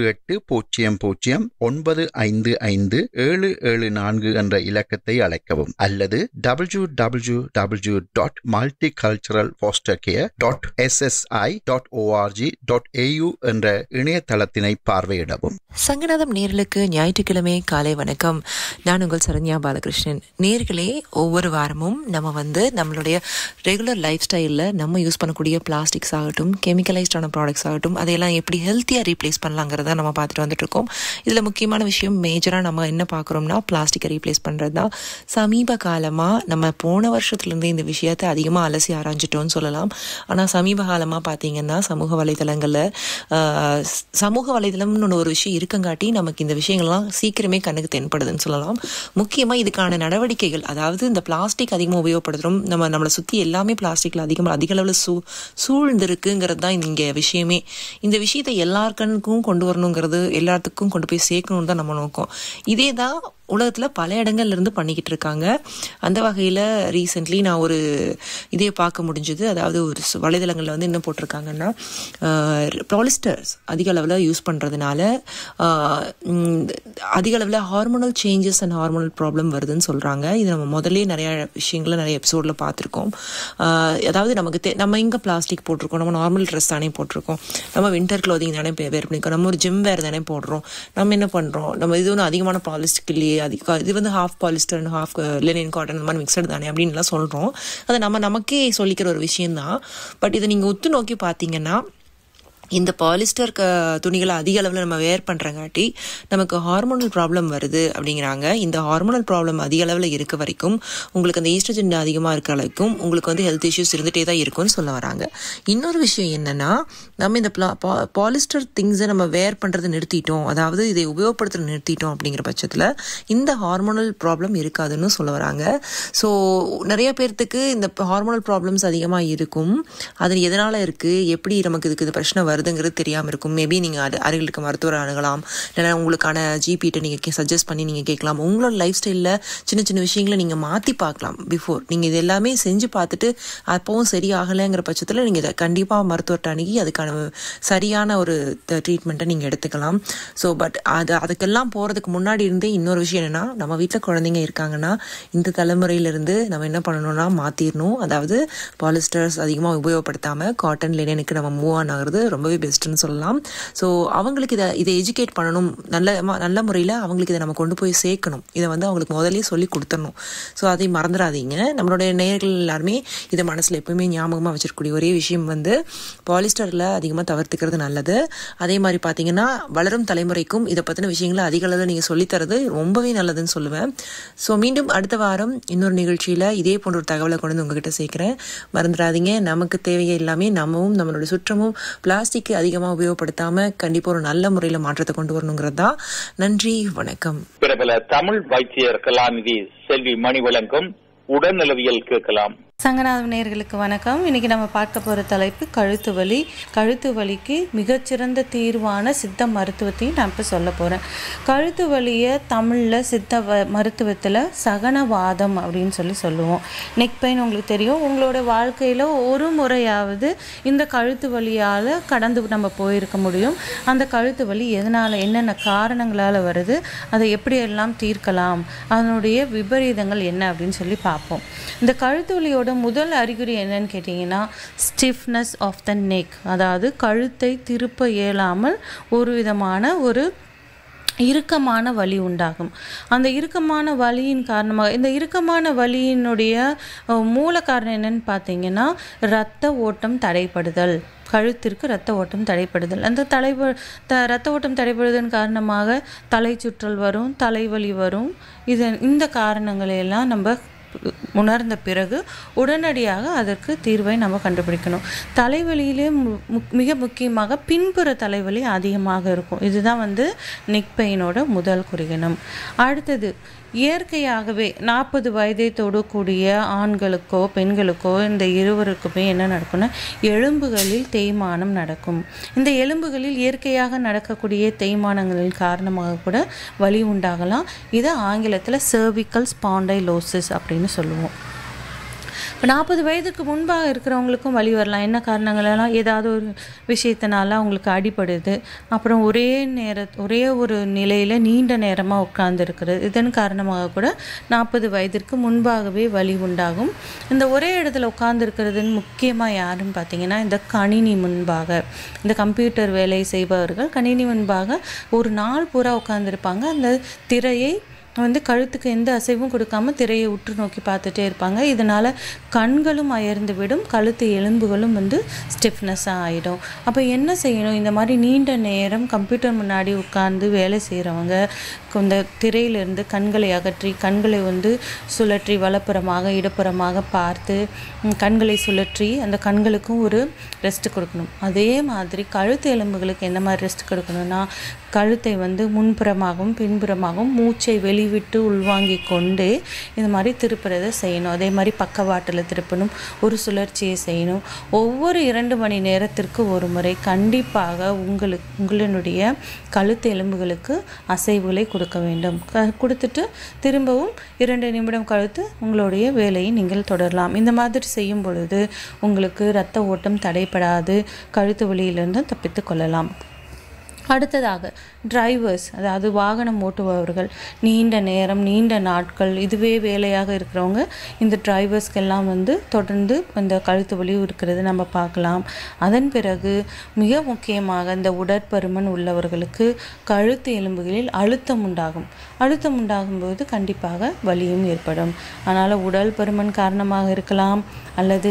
1800-0955774 என்ற இலக்கத்தை அழைக்கவும் அல்லது www.multiculturalfostercare.ssi.org.au என்ற இணையதளத்தினை பார்வையிடவும். சங்கநாதம் நேர்களுக்கு ஞாயிற்றுக்கிழமை காலை வணக்கம். நான் உங்கள் சரண்யா பாலகிருஷ்ணன். நேர்களே, ஒவ்வொரு வாரமும் நம்ம நம்மளுடைய ரெகுலர் லைஃப் ஸ்டைலில் நம்ம யூஸ் பண்ணக்கூடிய பிளாஸ்டிக்ஸ் ஆகட்டும், கெமிக்கலைஸ்டான ப்ராடக்ட்ஸ் ஆகட்டும், அதையெல்லாம் எப்படி ஹெல்த்தியாக ரீப்ளேஸ் பண்ணலாங்கிறத நம்ம பார்த்துட்டு வந்துட்டு இருக்கோம். இதில் முக்கியமான விஷயம் மேஜராக நம்ம என்ன பார்க்குறோம்னா பிளாஸ்டிக்கை ரீப்ளேஸ் பண்ணுறது தான். சமீப காலமாக நம்ம போன வருஷத்துலேருந்து இந்த விஷயத்தை அதிகமாக அலசி ஆராய்ஞ்சிட்டோம்னு சொல்லலாம். ஆனால் சமீப காலமாக பார்த்தீங்கன்னா சமூக வலைதளம்னு ஒரு விஷயம் இருக்கங்காட்டி நமக்கு இந்த விஷயங்கள்லாம் சீக்கிரமே கண்ணுக்கு தென்படுதுன்னு சொல்லலாம். முக்கியமாக இதுக்கான நடவடிக்கைகள், அதாவது இந்த பிளாஸ்டிக் அதிகமாக உபயோகப்படுத்துகிறோம், நம்மளை சுற்றி எல்லாமே பிளாஸ்டிக்கில் அதிக அளவில் சூழ்ந்திருக்குங்கிறது தான் இங்கே விஷயமே. இந்த விஷயத்தை எல்லாருக்கும் கொண்டு வரணுங்கிறது, எல்லாத்துக்கும் கொண்டு போய் சேர்க்கணும்னு தான் நம்ம நோக்கம். இதே தான் உலகத்தில் பல இடங்கள்ல இருந்து பண்ணிக்கிட்டு இருக்காங்க. அந்த வகையில் ரீசெண்ட்லி நான் ஒரு இதே பார்க்க முடிஞ்சது. அதாவது ஒரு வலைதளங்களில் என்ன போட்டிருக்காங்கன்னா, பாலிஸ்டர்ஸ் அதிக அளவில் யூஸ் பண்ணுறதுனால அதிக அளவில் hormonal changes and hormonal problem வருதுன்னு சொல்கிறாங்க. இது நம்ம முதல்ல நிறைய எபிசோடில் பார்த்துருக்கோம். அதாவது நம்ம இங்கே பிளாஸ்டிக் போட்டிருக்கோம், நம்ம நார்மல் ட்ரெஸ் தானே போட்டிருக்கோம், நம்ம வின்டர் க்ளோதிங் தானே வேர் பண்ணியிருக்கோம், நம்ம ஒரு ஜிம் வேர் தானே போடுறோம், நம்ம என்ன பண்ணுறோம், நம்ம இது ஒன்றும் அதிகமான பாலிஸ்டிக் இல்லையே, இது half polyester half linen cotton இந்த மாதிரி மிக்சட் தானே அப்படின்லாம் சொல்கிறோம். அதை நமக்கே சொல்லிக்கிற ஒரு விஷயம்தான். பட் இதை நீங்கள் உத்து நோக்கி பார்த்தீங்கன்னா இந்த பாலிஸ்டர் துணிகளை அதிக அளவில் நம்ம வேர் பண்ணுறங்காட்டி நமக்கு ஹார்மோனல் ப்ராப்ளம் வருது அப்படிங்கிறாங்க. இந்த ஹார்மோனல் ப்ராப்ளம் அதிக அளவில் இருக்க வரைக்கும் உங்களுக்கு அந்த ஈஸ்ட்ரோஜன் அதிகமாக இருக்க அளவுக்கும் உங்களுக்கு ஹெல்த் இஷ்யூஸ் இருந்துகிட்டே தான் இருக்கும்னு சொல்ல வராங்க. இன்னொரு விஷயம் என்னென்னா, நம்ம இந்த பாலிஸ்டர் திங்ஸை நம்ம வேர் பண்ணுறதை நிறுத்திட்டோம், அதாவது இதை உபயோகப்படுத்துகிற நிறுத்திட்டோம் அப்படிங்கிற பட்சத்தில் இந்த ஹார்மோனல் ப்ராப்ளம் இருக்காதுன்னு சொல்ல வராங்க. ஸோ நிறைய பேர்த்துக்கு இந்த ஹார்மோனல் ப்ராப்ளம்ஸ் அதிகமாக இருக்கும். அது எதனால் இருக்குது, எப்படி நமக்கு இதுக்கு இது பிரச்சனை வருது வருதுங்கிறது தெரியாமல் இருக்கும். மேபி நீங்கள் அருகில் இருக்க மருத்துவரை அணுகலாம், இல்லைன்னா உங்களுக்கான ஜிபிட்ட நீங்கள் சஜஸ்ட் பண்ணி நீங்கள் கேட்கலாம். உங்களோட லைஃப் ஸ்டைலில் சின்ன சின்ன விஷயங்களை நீங்கள் மாற்றி பார்க்கலாம். பிஃபோர் நீங்கள் இது எல்லாமே செஞ்சு பார்த்துட்டு அப்போவும் சரியாகலைங்கிற பட்சத்தில் நீங்கள் இதை கண்டிப்பாக மருத்துவர்கிட்ட அணுகி அதுக்கான சரியான ஒரு ட்ரீட்மெண்ட்டை நீங்கள் எடுத்துக்கலாம். ஸோ பட் அதுக்கெல்லாம் போகிறதுக்கு முன்னாடி இருந்தே இன்னொரு விஷயம் என்னென்னா, நம்ம வீட்டில் குழந்தைங்க இருக்காங்கன்னா இந்த தலைமுறையிலிருந்து நம்ம என்ன பண்ணணும்னா மாற்றிடணும். அதாவது பாலிஸ்டர்ஸ் அதிகமாக உபயோகப்படுத்தாமல் காட்டன் லினனுக்கு நம்ம மூவ் ஆன் ஆகுறது ரொம்பவே பெஸ்ட்டுன்னு சொல்லலாம். ஸோ அவங்களுக்கு இதை எஜுகேட் பண்ணணும், நல்ல முறையில் அவங்களுக்கு இதை நம்ம கொண்டு போய் சேர்க்கணும். இதை அவங்களுக்கு முதலே சொல்லி கொடுத்துடணும். ஸோ அதை மறந்துடாதீங்க. நம்மளுடைய நேயர்கள் எல்லாருமே இதை மனசில் எப்பவுமே ஞாபகமாக வச்சிருக்கக்கூடிய ஒரே விஷயம் பாலிஸ்டரில் அதிகமாக தவிர்த்துக்கிறது நல்லது. அதே மாதிரி பார்த்தீங்கன்னா வளரும் தலைமுறைக்கும் இதை பற்றின விஷயங்களை அதிக அளவில் நீங்கள் சொல்லித்தரது ரொம்பவே நல்லதுன்னு சொல்லுவேன். ஸோ மீண்டும் அடுத்த வாரம் இன்னொரு நிகழ்ச்சியில் இதே போன்ற ஒரு தகவலை கொண்டு வந்து உங்ககிட்ட சேர்க்குறேன். மறந்துடாதீங்க, நமக்கு தேவையை எல்லாமே நம்மளும் நம்மளோட சுற்றமும் பிளாஸ்டிக் அதிகமாக உபயோகப்படுத்தாமல் கண்டிப்பாக ஒரு நல்ல முறையில் மாற்றத்தை கொண்டு வரணுங்கிறது தான். நன்றி, வணக்கம். பிரபல தமிழ் வைத்தியர் கலாநிதி செல்வி மணி வழங்கும் உடல்நலவியல் கேட்கலாம். சங்கநாதம் நேயர்களுக்கு வணக்கம். இன்றைக்கி நம்ம பார்க்க போகிற தலைப்பு கழுத்து வலி. கழுத்து வலிக்கு மிகச்சிறந்த தீர்வான சித்த மருத்துவத்தையும் நான் இப்போ சொல்ல போகிறேன். கழுத்து வலியை தமிழில் சித்த மருத்துவத்தில் சகனவாதம் அப்படின்னு சொல்லுவோம். நெக் பெயின் உங்களுக்கு தெரியும். உங்களோட வாழ்க்கையில் ஒரு முறையாவது இந்த கழுத்து வலியால் கடந்து நம்ம போயிருக்க முடியும். அந்த கழுத்து வலி எதனால், என்னென்ன காரணங்களால் வருது, அதை எப்படியெல்லாம் தீர்க்கலாம், அதனுடைய விபரீதங்கள் என்ன அப்படின்னு சொல்லி பார்ப்போம். இந்த கழுத்து வலியோட முதல் அறிகுறி என்னன்னு கேட்டிங்கன்னா ஸ்டிஃப்னஸ் ஆஃப் த நெக், அதாவது கழுத்தை திருப்ப இயலாமல் ஒரு விதமான ஒரு இறுக்கமான வலி உண்டாகும். அந்த இறுக்கமான வலியின் காரணமாக, இந்த இறுக்கமான வலியினுடைய மூல காரணம் என்னன்னு பார்த்தீங்கன்னா இரத்த ஓட்டம் தடைப்படுதல். கழுத்திற்கு இரத்த ஓட்டம் தடைப்படுதல். அந்த இரத்த ஓட்டம் தடைப்படுவதன் காரணமாக தலை சுற்றல் வரும், தலைவலி வரும். இந்த காரணங்களையெல்லாம் நம்ம உணர்ந்த பிறகு உடனடியாக அதற்கு தீர்வை நம்ம கண்டுபிடிக்கணும். தலைவலியிலே மிக முக்கியமாக பின்புற தலைவலி அதிகமாக இருக்கும். இதுதான் நெக் பெயினோட முதல் குறிகணம். அடுத்தது இயற்கையாகவே 40 வயதை தொடக்கூடிய ஆண்களுக்கோ பெண்களுக்கோ இந்த இருவருக்குமே என்ன நடக்கும்னா எலும்புகளில் தேய்மானம் நடக்கும். இந்த எலும்புகளில் இயற்கையாக நடக்கக்கூடிய தேய்மானங்களின் காரணமாக கூட வலி உண்டாகலாம். இதை ஆங்கிலத்தில் cervical spondylosis அப்படின்னு சொல்லுவோம். இப்போ 40 வயதுக்கு முன்பாக இருக்கிறவங்களுக்கும் வலி வரலாம். என்ன காரணங்களெல்லாம், ஏதாவது ஒரு விஷயத்தினால அவங்களுக்கு அடிபடுது, அப்புறம் ஒரே ஒரு நிலையில் நீண்ட நேரமாக உட்கார்ந்துருக்கிறது, இதன் காரணமாக கூட 40 வயதிற்கு முன்பாகவே வலி உண்டாகும். இந்த ஒரே இடத்துல உட்கார்ந்துருக்கிறதுன்னு முக்கியமாக யாருன்னு பார்த்தீங்கன்னா இந்த கணினி முன்பாக, இந்த கம்ப்யூட்டர் வேலை செய்பவர்கள் கணினி முன்பாக ஒரு நாள் பூரா உட்கார்ந்துருப்பாங்க. அந்த திரையை கழுத்துக்கு எந்த அசைவும் கொடுக்காம திரையை உற்று நோக்கி பார்த்துட்டே இருப்பாங்க. இதனால் கண்களும் அயர்ந்து விடும், கழுத்து எலும்புகளும் ஸ்டிஃப்னஸாக ஆகிடும். அப்போ என்ன செய்யணும்? இந்த மாதிரி நீண்ட நேரம் கம்ப்யூட்டர் முன்னாடி உட்கார்ந்து வேலை செய்கிறவங்க இந்த திரையிலிருந்து கண்களை அகற்றி கண்களை சுழற்றி வலப்புறமாக இடப்புறமாக பார்த்து கண்களை சுழற்றி அந்த கண்களுக்கும் ஒரு ரெஸ்ட் கொடுக்கணும். அதே மாதிரி கழுத்து எலும்புகளுக்கு என்ன மாதிரி ரெஸ்ட் கொடுக்கணும்னா கழுத்தை முன்புறமாகவும் பின்புறமாகவும் மூச்சை வெளிவிட்டு உள்வாங்கி கொண்டு இந்த மாதிரி திருப்புறதை செய்யணும். அதே மாதிரி பக்கவாட்டில் திருப்பணும், ஒரு சுழற்சியை செய்யணும். ஒவ்வொரு 2 மணி நேரத்திற்கு ஒரு முறை கண்டிப்பாக உங்களுடைய கழுத்து எலும்புகளுக்கு அசைவுகளை கொடுக்க வேண்டும். கொடுத்துட்டு திரும்பவும் 2 நிமிடம் கழித்து உங்களுடைய வேலையை நீங்கள் தொடரலாம். இந்த மாதிரி செய்யும் பொழுது உங்களுக்கு இரத்த ஓட்டம் தடைபடாது, கழுத்து வலியிலிருந்து தப்பித்து கொள்ளலாம். அடுத்ததாக டிரைவர்ஸ், அதாவது வாகனம் ஓட்டுபவர்கள், நீண்ட நேரம் நீண்ட நாட்கள் இதுவே வேலையாக இருக்கிறவங்க, இந்த டிரைவர்ஸ்க்கெல்லாம் தொடர்ந்து இந்த கழுத்து வலி இருக்கிறது நம்ம பார்க்கலாம். அதன் பிறகு மிக முக்கியமாக இந்த உடற்பருமன் உள்ளவர்களுக்கு கழுத்து எலும்புகளில் அழுத்தம் உண்டாகும். அழுத்தம் உண்டாகும்போது கண்டிப்பாக வலியும் ஏற்படும். அதனால் உடல் பருமன் காரணமாக இருக்கலாம், அல்லது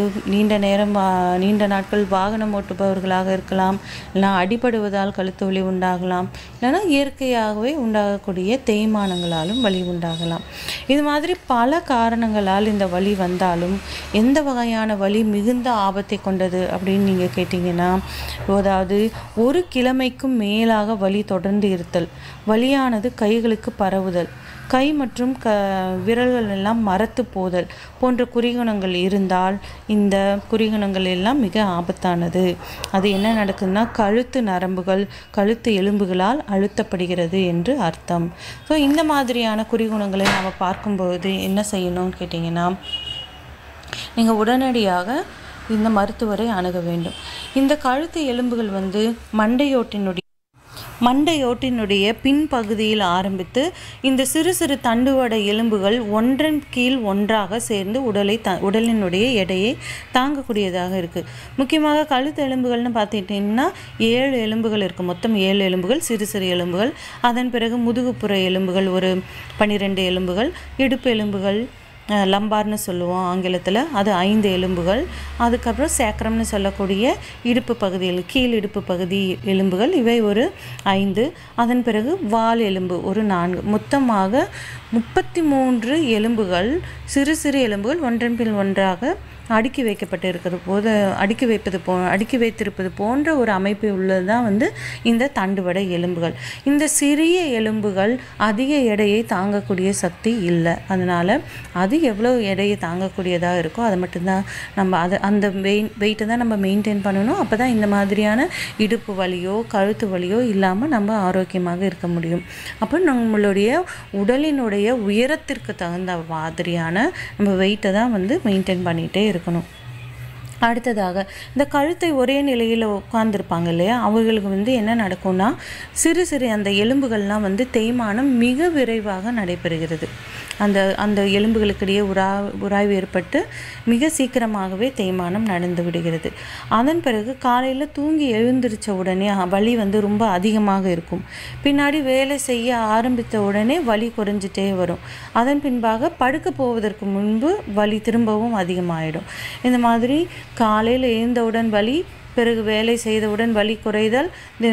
நீண்ட நாட்கள் வாகனம் ஓட்டுபவர்களாக இருக்கலாம், இல்லைனா அடிபடுவதால் கழுத்து வலி உண்டாகலாம், இல்லைனா இயற்கையாகவே உண்டாகக்கூடிய தேய்மானங்களாலும் வலி உண்டாகலாம். இது மாதிரி பல காரணங்களால் இந்த வலி வந்தாலும் எந்த வகையான வலி மிகுந்த ஆபத்தை கொண்டது அப்படின்னு நீங்கள் கேட்டிங்கன்னா, அதாவது ஒரு கிழமைக்கும் மேலாக வலி தொடர்ந்து இருத்தல், வலியானது கைகளுக்கு பரவுதல், கை மற்றும் விரல்கள் எல்லாம் மரத்து போதல் போன்ற குறிகுணங்கள் இருந்தால் இந்த குறிகுணங்கள் எல்லாம் மிக ஆபத்தானது. அது என்ன நடக்குதுன்னா கழுத்து நரம்புகள் கழுத்து எலும்புகளால் அழுத்தப்படுகிறது என்று அர்த்தம். ஸோ இந்த மாதிரியான குறிகுணங்களை நம்ம பார்க்கும்போது என்ன செய்யணும்னு கேட்டிங்கன்னா, நீங்கள் உடனடியாக இந்த மருத்துவரை அணுக வேண்டும். இந்த கழுத்து எலும்புகள் வந்து மண்டையோட்டினுடைய பின்பகுதியில் ஆரம்பித்து இந்த சிறு சிறு தண்டுவட எலும்புகள் ஒன்றன் கீழ் ஒன்றாக சேர்ந்து உடலினுடைய எடையை தாங்கக்கூடியதாக இருக்குது. முக்கியமாக கழுத்து எலும்புகள்னு பார்த்துக்கிட்டிங்கன்னா 7 எலும்புகள் இருக்குது. மொத்தம் 7 எலும்புகள், சிறு சிறு எலும்புகள். அதன் பிறகு முதுகுப்புற எலும்புகள் ஒரு 12 எலும்புகள், இடுப்பு எலும்புகள் லம்பார்னு சொல்லுவோம் ஆங்கிலத்தில், அது 5 எலும்புகள். அதுக்கப்புறம் சேக்கரம்னு சொல்லக்கூடிய இடுப்பு பகுதியில் கீழ் இடுப்பு பகுதி எலும்புகள், இவை ஒரு 5. அதன் பிறகு வால் எலும்பு ஒரு 4. மொத்தமாக 33 எலும்புகள், சிறு சிறு எலும்புகள் ஒன்றன் பின் ஒன்றாக அடுக்கி வைக்கப்பட்டு இருக்கிற போது அடுக்கி வைத்திருப்பது போன்ற ஒரு அமைப்பு உள்ளது தான் வந்து இந்த தண்டுவட எலும்புகள். இந்த சிறிய எலும்புகள் அதிக எடையை தாங்கக்கூடிய சக்தி இல்லை. அதனால் அது எவ்வளோ எடையை தாங்கக்கூடியதாக இருக்கோ அதை மட்டும்தான் நம்ம அந்த வெயிட்டை தான் நம்ம மெயின்டைன் பண்ணணும். அப்போ தான் இந்த மாதிரியான இடுப்பு வலியோ கழுத்து வலியோ இல்லாமல் நம்ம ஆரோக்கியமாக இருக்க முடியும். அப்போ நம்மளுடைய உடலினுடைய உயரத்திற்கு தகுந்த மாதிரியான நம்ம வெயிட்டை தான் வந்து மெயின்டைன் பண்ணிகிட்டே இருக்கணும். அடுத்ததாக இந்த கழுத்தை ஒரே நிலையில் உட்கார்ந்துருப்பாங்க இல்லையா, அவர்களுக்கு வந்து என்ன நடக்கும்னா சிறு சிறு அந்த எலும்புகள்லாம் வந்து தேய்மானம் மிக விரைவாக நடைபெறுகிறது. அந்த எலும்புகளுக்கிடையே உராய்வு ஏற்பட்டு மிக சீக்கிரமாகவே தேய்மானம் நடந்து விடுகிறது. அதன் பிறகு காலையில் தூங்கி எழுந்திரிச்ச உடனே வலி வந்து ரொம்ப அதிகமாக இருக்கும். பின்னாடி வேலை செய்ய ஆரம்பித்த உடனே வலி குறைஞ்சிட்டே வரும். அதன் பின்பாக படுக்க போவதற்கு முன்பு வலி திரும்பவும் அதிகமாகிடும். இந்த மாதிரி காலையில் எழுந்தவுடன் வலி, பிறகு வேலை செய்தவுடன் வலி குறைதல்,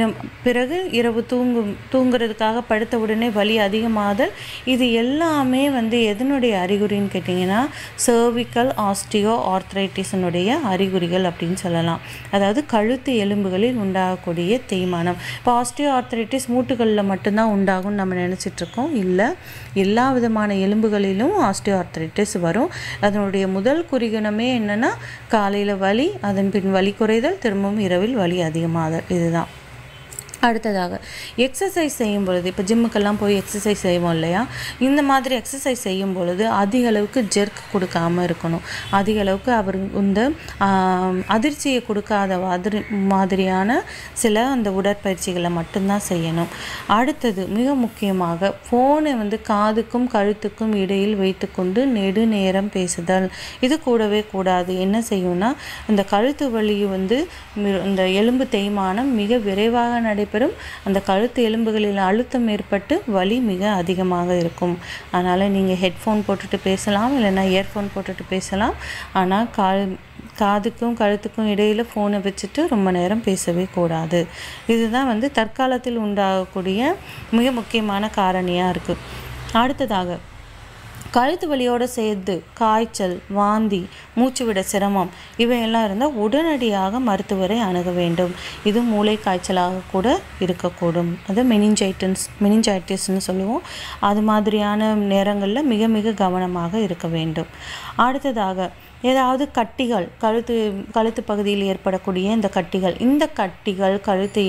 பிறகு இரவு தூங்குறதுக்காக படுத்த உடனே வலி அதிகமாதல், இது எல்லாமே வந்து எதனுடைய அறிகுறின்னு கேட்டிங்கன்னா சர்விக்கல் ஆஸ்டியோ ஆர்த்ரைட்டிஸினுடைய அறிகுறிகள் அப்படின்னு சொல்லலாம். அதாவது கழுத்து எலும்புகளில் உண்டாகக்கூடிய தேய்மானம். இப்போ ஆஸ்டியோ ஆர்த்ரைட்டிஸ் மூட்டுகளில் மட்டும்தான் உண்டாகும்னு நம்ம நினச்சிட்ருக்கோம். இல்லை, எல்லா விதமான எலும்புகளிலும் ஆஸ்டியோ ஆர்த்ரைட்டிஸ் வரும். அதனுடைய முதல் குறிகுணமே என்னென்னா காலையில் வலி, அதன் பின் வலி குறைதல், திரும்பவும் இரவில் வலி அதிகமாதல். இதுதான். அடுத்ததாக எக்ஸசைஸ் செய்யும் பொழுது, இப்போ ஜிம்முக்கெல்லாம் போய் எக்ஸசைஸ் செய்வோம் இல்லையா, இந்த மாதிரி எக்ஸசைஸ் செய்யும் பொழுது அதிக அளவுக்கு ஜெர்க் கொடுக்காமல் இருக்கணும். அதிக அளவுக்கு அவர் இந்த அதிர்ச்சியை கொடுக்காத மாதிரியான சில அந்த உடற்பயிற்சிகளை மட்டும்தான் செய்யணும். அடுத்தது மிக முக்கியமாக ஃபோனை வந்து காதுக்கும் கழுத்துக்கும் இடையில் வைத்து கொண்டு நெடு நேரம் பேசுதல், இது கூடவே கூடாது. என்ன செய்யும்னா இந்த கழுத்து வலி வந்து இந்த எலும்பு தேய்மானம் மிக விரைவாக நடைபெறும். அந்த கழுத்து எலும்புகளில் அழுத்தம் ஏற்பட்டு வலி மிக அதிகமாக இருக்கும். அதனால் நீங்கள் ஹெட்ஃபோன் போட்டுட்டு பேசலாம், இல்லைன்னா இயர்ஃபோன் போட்டுட்டு பேசலாம். ஆனால் காதுக்கும் கழுத்துக்கும் இடையில் ஃபோனை வச்சுட்டு ரொம்ப நேரம் பேசவே கூடாது. இதுதான் வந்து தற்காலத்தில் உண்டாகக்கூடிய மிக முக்கியமான காரணியாக இருக்குது. அடுத்ததாக கழுத்து வலியோடு சேர்த்து காய்ச்சல், வாந்தி, மூச்சு விட சிரமம் இவையெல்லாம் இருந்தால் உடனடியாக மருத்துவரை அணுக வேண்டும். இது மூளை காய்ச்சலாக கூட இருக்கக்கூடும். அது மெனிஞ்சைட்டிஸ்ன்னு சொல்லுவோம். அது மாதிரியான நேரங்களில் மிக மிக கவனமாக இருக்க வேண்டும். அடுத்ததாக ஏதாவது கட்டிகள், கழுத்து பகுதியில் ஏற்படக்கூடிய இந்த கட்டிகள் கழுத்து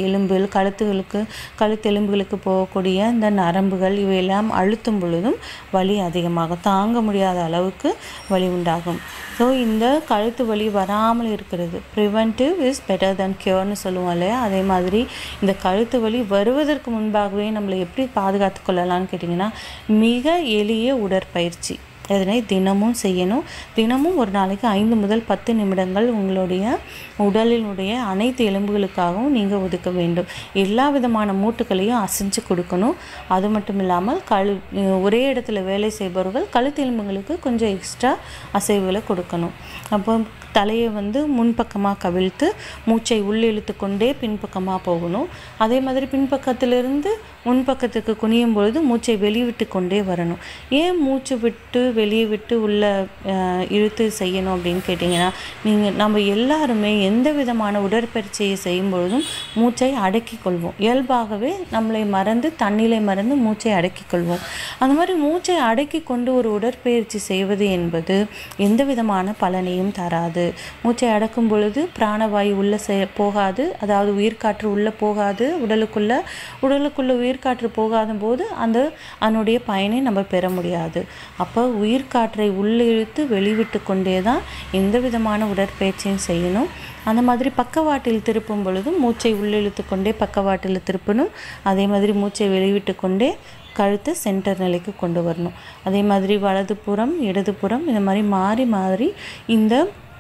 எலும்புகளுக்கு போகக்கூடிய இந்த நரம்புகள் இவையெல்லாம் அழுத்தும் பொழுதும் வலி அதிகமாகும். தாங்க முடியாத அளவுக்கு வலி உண்டாகும். ஸோ இந்த கழுத்து வலி வராமல் இருக்கிறது, ப்ரிவென்டிவ் இஸ் பெட்டர் தென் கியூர்னு சொல்லுவோம் இல்லையா, அதே மாதிரி இந்த கழுத்து வலி வருவதற்கு முன்பாகவே நம்மளை எப்படி பாதுகாத்து கொள்ளலாம்னு கேட்டிங்கன்னா மிக எளிய உடற்பயிற்சி. இதனை தினமும் செய்யணும். தினமும் ஒரு நாளைக்கு 5 முதல் 10 நிமிடங்கள் உங்களுடைய உடலினுடைய அனைத்து எலும்புகளுக்காகவும் நீங்கள் ஒதுக்க வேண்டும். எல்லா விதமான மூட்டுகளையும் அசைஞ்சு கொடுக்கணும். அது மட்டும் இல்லாமல் ஒரே இடத்துல வேலை செய்பவர்கள் கழுத்து எலும்புகளுக்கு கொஞ்சம் எக்ஸ்ட்ரா அசைவுகளை கொடுக்கணும். அப்போ தலையை வந்து முன்பக்கமாக கவிழ்த்து மூச்சை உள்ளிழுத்து கொண்டே பின்பக்கமாக போகணும். அதே மாதிரி பின்பக்கத்திலிருந்து முன்பக்கத்துக்கு குனியும் பொழுது மூச்சை வெளிவிட்டு கொண்டே வரணும். ஏன் மூச்சு விட்டு வெளியே விட்டு உள்ள இழுத்து செய்யணும் அப்படின்னு கேட்டிங்கன்னா, நம்ம எல்லாருமே எந்த விதமான உடற்பயிற்சியை செய்யும் பொழுதும் மூச்சை அடக்கி கொள்வோம். இயல்பாகவே நம்மளை மறந்து தண்ணிலை மறந்து மூச்சை அடக்கி கொள்வோம். அந்த மாதிரி மூச்சை அடக்கி கொண்டு ஒரு உடற்பயிற்சி செய்வது என்பது எந்த விதமான பலனையும் தராது. மூச்சை அடக்கும் பொழுது பிராணவாயு உள்ளே போகாது, அதாவது உயிர்காற்று உள்ளே போகாது. உடலுக்குள்ள உயிர்காற்று போகாத போது அதனுடைய பயனை நம்ம பெற முடியாது. அப்போ உயிர்காற்றை உள்ளிழுத்து வெளிவிட்டு கொண்டே தான் எந்த விதமான உடற்பயிற்சியும் செய்யணும். அந்த மாதிரி பக்கவாட்டில் திருப்பும் பொழுதும் மூச்சை உள்ளிழுத்து கொண்டே பக்கவாட்டில் திருப்பணும். அதே மாதிரி மூச்சை வெளிவிட்டு கொண்டே கழுத்தை சென்டர் நிலைக்கு கொண்டு வரணும். அதே மாதிரி வலதுபுறம் இடதுபுறம் இந்த மாதிரி மாறி மாறி இந்த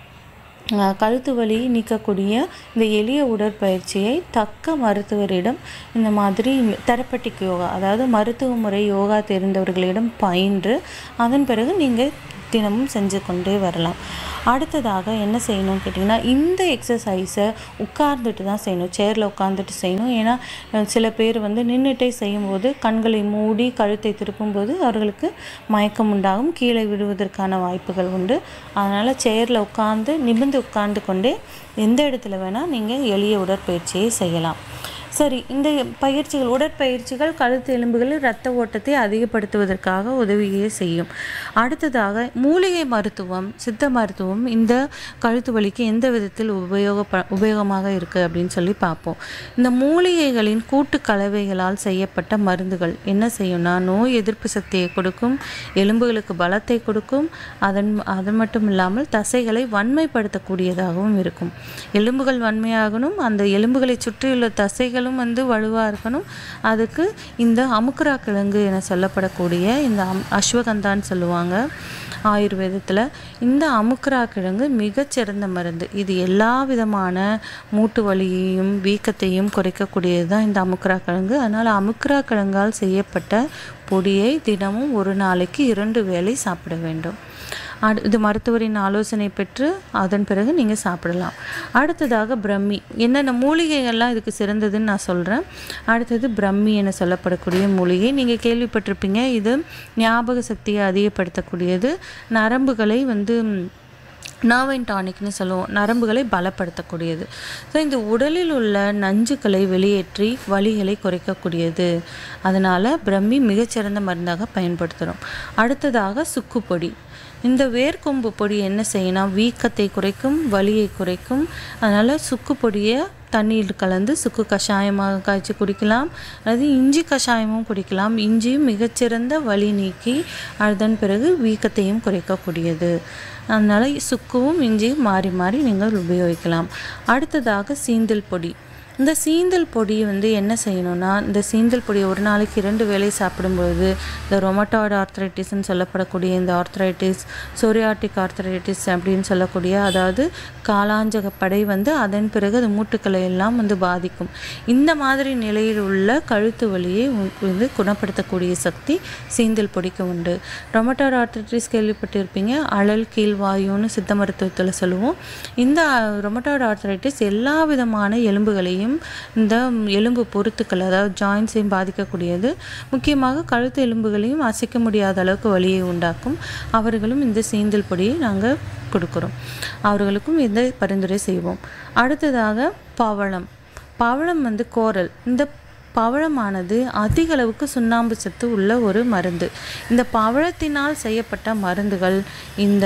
கழுத்து வலியை நீக்கக்கூடிய இந்த எளிய உடற்பயிற்சியை தக்க மருத்துவரிடம் இந்த மாதிரி தெரப்பட்டிக் யோகா, அதாவது மருத்துவ முறை யோகா தெரிந்தவர்களிடம் பயின்று அதன் பிறகு நீங்கள் தினமும் செஞ்சு கொண்டே வரலாம். அடுத்ததாக என்ன செய்யணும்னு கேட்டிங்கன்னா, இந்த எக்ஸசைஸை உட்கார்ந்துட்டு தான் செய்யணும், சேரில் உட்கார்ந்துட்டு செய்யணும். ஏன்னா சில பேர் வந்து நின்றுட்டே செய்யும்போது கண்களை மூடி கழுத்தை திருப்பும்போது அவர்களுக்கு மயக்கம் உண்டாகும், கீழே விடுவதற்கான வாய்ப்புகள் உண்டு. அதனால் சேரில் உட்கார்ந்து நிமிர்ந்து உட்கார்ந்து கொண்டே எந்த இடத்துல வேணால் நீங்கள் எளிய உடற்பயிற்சியை செய்யலாம். சரி, இந்த உடற்பயிற்சிகள் கழுத்து எலும்புகளில் இரத்த ஓட்டத்தை அதிகப்படுத்துவதற்காக உதவியே செய்யும். அடுத்ததாக மூலிகை மருத்துவம், சித்த மருத்துவம் இந்த கழுத்து வலிக்கு எந்த விதத்தில் உபயோகமாக இருக்குது அப்படின்னு சொல்லி பார்ப்போம். இந்த மூலிகைகளின் கூட்டு கலவைகளால் செய்யப்பட்ட மருந்துகள் என்ன செய்யும்னா, நோய் எதிர்ப்பு சக்தியை கொடுக்கும், எலும்புகளுக்கு பலத்தை கொடுக்கும். அது மட்டும் இல்லாமல் தசைகளை வன்மைப்படுத்தக்கூடியதாகவும் இருக்கும். எலும்புகள் வன்மையாகணும், அந்த எலும்புகளை சுற்றியுள்ள தசைகள் வந்து வலுவாக இருக்கணும். அதுக்கு இந்த அமுக்குரா கிழங்கு என சொல்லப்படக்கூடிய இந்த அஸ்வகந்தான்னு சொல்லுவாங்க ஆயுர்வேதத்தில். இந்த அமுக்குரா கிழங்கு மிகச்சிறந்த மருந்து. இது எல்லா விதமான மூட்டு வலியையும் வீக்கத்தையும் குறைக்கக்கூடியது தான் இந்த அமுக்குரா கிழங்கு. அதனால் அமுக்குரா கிழங்கால் செய்யப்பட்ட பொடியை தினமும் ஒரு நாளைக்கு 2 வேளை சாப்பிட வேண்டும். இது மருத்துவரின் ஆலோசனை பெற்று அதன் பிறகு நீங்கள் சாப்பிடலாம். அடுத்ததாக பிரம்மி, என்னென்ன மூலிகைகள்லாம் இதுக்கு சிறந்ததுன்னு நான் சொல்கிறேன். அடுத்தது பிரம்மி என சொல்லப்படக்கூடிய மூலிகை, நீங்கள் கேள்விப்பட்டிருப்பீங்க. இது ஞாபக சக்தியை அதிகப்படுத்தக்கூடியது, நரம்புகளை வந்து நர்வ் அண்ட் டானிக்னு சொல்லுவோம், நரம்புகளை பலப்படுத்தக்கூடியது. ஸோ இந்த உடலில் உள்ள நஞ்சுக்களை வெளியேற்றி வலிகளை குறைக்கக்கூடியது. அதனால் பிரம்மி மிகச்சிறந்த மருந்தாக பயன்படுத்துகிறோம். அடுத்ததாக சுக்குப்பொடி. இந்த வேர்க்கொம்பு பொடி என்ன செய்யணும், வீக்கத்தை குறைக்கும், வலியை குறைக்கும். அதனால் சுக்கு பொடியை தண்ணீர் கலந்து சுக்கு கஷாயமாக காய்ச்சி குடிக்கலாம், அல்லது இஞ்சி கஷாயமும் குடிக்கலாம். இஞ்சியும் மிகச்சிறந்த வலி நீக்கி அதன் பிறகு வீக்கத்தையும் குறைக்கக்கூடியது. அதனால் சுக்குவும் இஞ்சியும் மாறி மாறி நீங்கள் உபயோகிக்கலாம். அடுத்ததாக சீந்தல் பொடி. இந்த சீந்தல் பொடி வந்து என்ன செய்யணும்னா, இந்த சீந்தல் பொடியை ஒரு நாளைக்கு 2 வேளை சாப்பிடும்பொழுது இந்த ரொமட்டாய்டு ஆர்த்ரைட்டிஸ்ன்னு சொல்லப்படக்கூடிய இந்த ஆர்த்ரைட்டிஸ், சொரியாட்டிக் ஆர்த்ரைட்டிஸ் அப்படின்னு சொல்லக்கூடிய, அதாவது காலாஞ்சகப்படை வந்து அதன் பிறகு அது மூட்டுக்களை எல்லாம் வந்து பாதிக்கும். இந்த மாதிரி நிலையில் உள்ள கழுத்து வலியை வந்து குணப்படுத்தக்கூடிய சக்தி சீந்தல் பொடிக்கு உண்டு. ரொமட்டாய்டு ஆர்த்ரைட்டிஸ் கேள்விப்பட்டிருப்பீங்க, அழல் கீழ்வாயுன்னு சித்த மருத்துவத்தில் சொல்லுவோம். இந்த ரொமட்டாய்டு ஆர்த்ரைட்டிஸ் எல்லா விதமான எலும்புகளையும் இந்த எலும்பு பொருத்துக்கள், அதாவது ஜாயின்ஸையும் பாதிக்கக்கூடியது. முக்கியமாக கழுத்து எலும்புகளையும் அசைக்க முடியாத அளவுக்கு வலியை உண்டாக்கும். அவர்களும் இந்த சீந்தல் பொடியை நாங்கள் கொடுக்குறோம், அவர்களுக்கும் இந்த பரிந்துரை செய்வோம். அடுத்ததாக பவளம் வந்து கோரல். இந்த பவளமானது அதிக அளவுக்கு சுண்ணாம்பு சத்து உள்ள ஒரு மருந்து. இந்த பவளத்தினால் செய்யப்பட்ட மருந்துகள் இந்த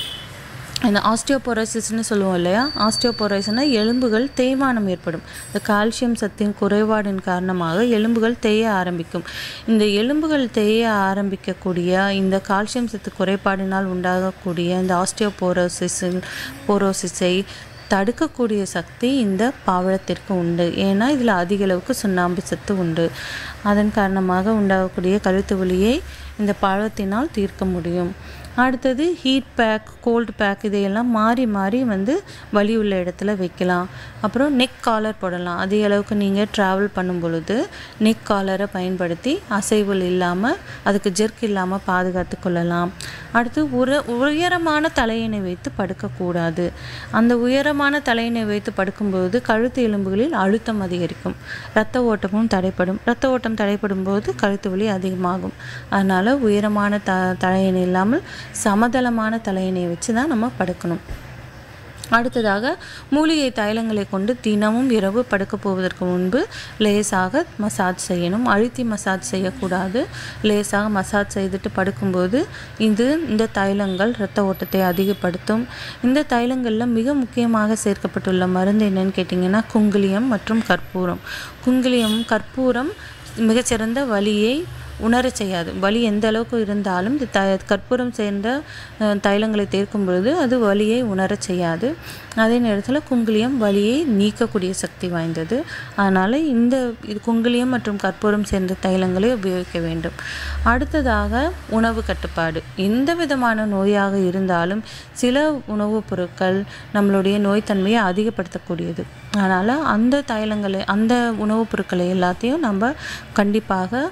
ஆஸ்டியோபோரோசிஸ்ன்னு சொல்லுவோம் இல்லையா, ஆஸ்டியோபோரோசிஸ்னால் எலும்புகள் தேய்மானம் ஏற்படும். இந்த கால்சியம் சத்தின் குறைபாடின் காரணமாக எலும்புகள் தேய ஆரம்பிக்கும். இந்த எலும்புகள் தேய ஆரம்பிக்கக்கூடிய இந்த கால்சியம் சத்து குறைபாடினால் உண்டாகக்கூடிய இந்த ஆஸ்டியோபோரோசிஸை தடுக்கக்கூடிய சக்தி இந்த பவளத்திற்கு உண்டு. ஏன்னா இதில் அதிக அளவுக்கு சுண்ணாம்பு சத்து உண்டு. அதன் காரணமாக உண்டாகக்கூடிய கழுத்து வலியை இந்த பழத்தினால் தீர்க்க முடியும். அடுத்தது ஹீட் பேக், கோல்டு பேக் இதையெல்லாம் மாறி மாறி வந்து வலி உள்ள இடத்துல வைக்கலாம். அப்புறம் நெக் காலர் போடலாம். அதே அளவுக்கு நீங்கள் ட்ராவல் பண்ணும் பொழுது நெக் காலரை பயன்படுத்தி அசைவுகள் இல்லாமல், அதுக்கு ஜெர்க் இல்லாமல் பாதுகாத்து கொள்ளலாம். அடுத்து உயரமான தலையணை வைத்து படுக்கக்கூடாது. அந்த உயரமான தலையணை வைத்து படுக்கும்போது கழுத்து எலும்புகளில் அழுத்தம் அதிகரிக்கும், இரத்த ஓட்டமும் தடைப்படும். இரத்த ஓட்டம் தடைப்படும் போது கழுத்து வலி அதிகமாகும். அதனால் உயரமான தலையணை இல்லாமல் சமதளமான தலையணை வச்சு தான் நம்ம படுக்கணும். அடுத்ததாக மூலிகை தைலங்களை கொண்டு தினமும் இரவு படுக்க போவதற்கு முன்பு லேசாக மசாஜ் செய்யணும். அழுத்தி மசாஜ் செய்யக்கூடாது. லேசாக மசாஜ் செய்துட்டு படுக்கும்போது இந்த தைலங்கள் இரத்த ஓட்டத்தை அதிகப்படுத்தும். இந்த தைலங்களில் மிக முக்கியமாக சேர்க்கப்பட்டுள்ள மருந்து என்னன்னு கேட்டிங்கன்னா குங்குலியம் மற்றும் கற்பூரம். குங்குலியம், கற்பூரம் மிகச்சிறந்த வலியை உணரச் செய்யாது. வலி எந்த அளவுக்கு இருந்தாலும் இந்த கற்பூரம் சேர்ந்த தைலங்களை தேர்க்கும் பொழுது அது வலியை உணரச் செய்யாது. அதே நேரத்தில் குங்குலியம் வலியை நீக்கக்கூடிய சக்தி வாய்ந்தது. அதனால் இது குங்குலியம் மற்றும் கற்பூரம் சேர்ந்த தைலங்களை உபயோகிக்க வேண்டும். அடுத்ததாக உணவு கட்டுப்பாடு. எந்த விதமான நோயாக இருந்தாலும் சில உணவுப் பொருட்கள் நம்மளுடைய நோய்த்தன்மையை அதிகப்படுத்தக்கூடியது. அதனால் அந்த தைலங்களை, அந்த உணவுப் பொருட்களை எல்லாத்தையும் நம்ம கண்டிப்பாக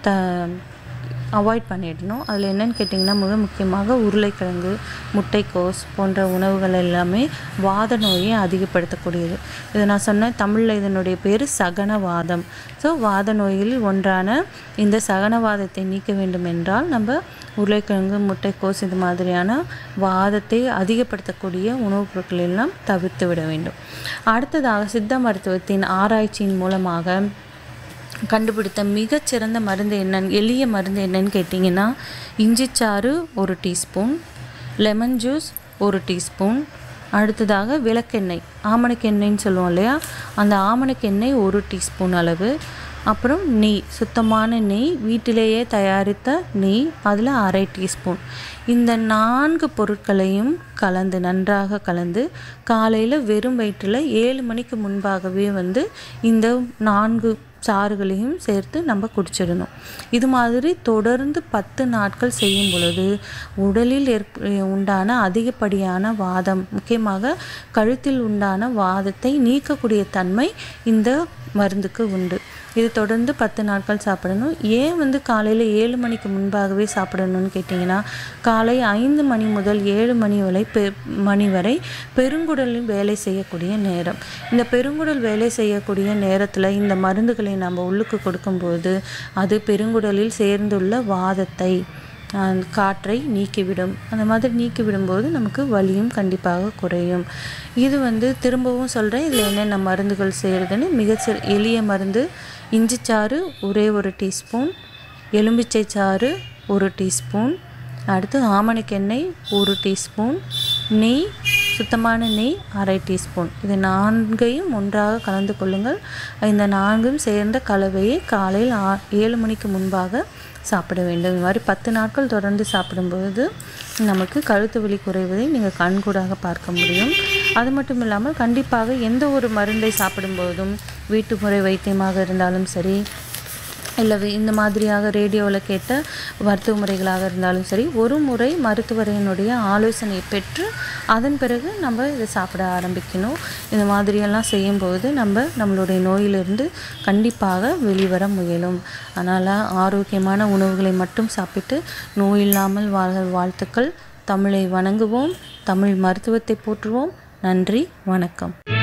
அவாய்ட் பண்ணிடணும். அதில் என்னென்னு கேட்டிங்கன்னா மிக முக்கியமாக உருளைக்கிழங்கு, முட்டைக்கோஸ் போன்ற உணவுகள் எல்லாமே வாத நோயை அதிகப்படுத்தக்கூடியது. இதை நான் சொன்னேன், தமிழில் இதனுடைய பேர் சகனவாதம். ஸோ வாத நோய்களில் ஒன்றான இந்த சகனவாதத்தை நீக்க வேண்டும் என்றால் நம்ம உருளைக்கிழங்கு, முட்டைக்கோஸ் இது மாதிரியான வாதத்தை அதிகப்படுத்தக்கூடிய உணவுப் பொருட்கள் எல்லாம் தவிர்த்து விட வேண்டும். அடுத்ததாக சித்த மருத்துவத்தின் ஆராய்ச்சியின் மூலமாக கண்டுபிடித்த மிகச்சிறந்த மருந்து எளிய மருந்து என்னன்னு கேட்டிங்கன்னா இஞ்சிச்சாறு 1 டீஸ்பூன், லெமன் ஜூஸ் 1 டீஸ்பூன், அடுத்ததாக விளக்கெண்ணெய், ஆமணக்கெண்ணெய்ன்னு சொல்லுவோம் இல்லையா, அந்த ஆமணக்கெண்ணெய் 1 டீஸ்பூன் அளவு, அப்புறம் நெய், சுத்தமான நெய், வீட்டிலேயே தயாரித்த நெய், அதில் 1/2 டீஸ்பூன். இந்த 4 பொருட்களையும் நன்றாக கலந்து காலையில் வெறும் வயிற்றில் 7 மணிக்கு முன்பாகவே இந்த 4 சாறுகளையும் சேர்த்து நம்ம குடிச்சிடணும். இது மாதிரி தொடர்ந்து 10 நாட்கள் செய்யும் பொழுது உடலில் உண்டான அதிகப்படியான வாதம், முக்கியமாக கழுத்தில் உண்டான வாதத்தை நீக்கக்கூடிய தன்மை இந்த மருந்துக்கு உண்டு. இது தொடர்ந்து 10 நாட்கள் சாப்பிடணும். ஏன் காலையில் 7 மணிக்கு முன்பாகவே சாப்பிடணும்னு கேட்டிங்கன்னா காலை 5 மணி முதல் 7 மணி வரை பெருங்குடலில் வேலை செய்யக்கூடிய நேரம். இந்த பெருங்குடல் வேலை செய்யக்கூடிய நேரத்தில் இந்த மருந்துகளை நம்ம உள்ளுக்கு கொடுக்கும்போது அது பெருங்குடலில் சேர்ந்துள்ள வாதத்தை, காற்றை நீக்கிவிடும். அந்த மாதிரி நீக்கிவிடும்போது நமக்கு வலியும் கண்டிப்பாக குறையும். இது திரும்பவும் சொல்கிறேன், இதில் என்னென்ன மருந்துகள் செய்கிறதுன்னு. எளிய மருந்து இஞ்சிச்சாறு 1 டீஸ்பூன், எலும்பிச்சை சாறு 1 டீஸ்பூன், அடுத்து ஆமணக்கெண்ணெய் 1 டீஸ்பூன், நெய், சுத்தமான நெய் 1/2 டீஸ்பூன். இது 4ஐயும் ஒன்றாக கலந்து கொள்ளுங்கள். இந்த 4ம் சேர்ந்த கலவையை காலையில் 7 மணிக்கு முன்பாக சாப்பிட வேண்டும். இது மாதிரி 10 நாட்கள் தொடர்ந்து சாப்பிடும்போது நமக்கு கழுத்து வலி குறைவதை நீங்கள் கண்கூடாக பார்க்க முடியும். அது மட்டும் இல்லாமல் கண்டிப்பாக எந்த ஒரு மருந்தை சாப்பிடும்போதும் வீட்டு முறை வைத்தியமாக இருந்தாலும் சரி, இல்லை இந்த மாதிரியாக ரேடியோவில் கேட்ட மருத்துவ முறைகளாக இருந்தாலும் சரி, ஒரு முறை மருத்துவரையினுடைய ஆலோசனையை பெற்று அதன் பிறகு நம்ம இதை சாப்பிட ஆரம்பிக்கணும். இந்த மாதிரியெல்லாம் செய்யும்போது நம்மளுடைய நோயிலிருந்து கண்டிப்பாக வெளிவர முயலும். அதனால் ஆரோக்கியமான உணவுகளை மட்டும் சாப்பிட்டு நோய் இல்லாமல் வாழ வாழ்த்துக்கள். தமிழை வணங்குவோம், தமிழ் மருத்துவத்தை போற்றுவோம். நன்றி, வணக்கம்.